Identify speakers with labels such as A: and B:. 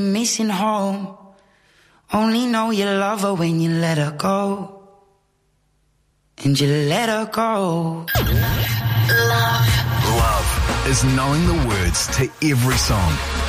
A: Missing home. Only know you love her when you let her go. And you let her go.
B: Love is knowing the words to every song.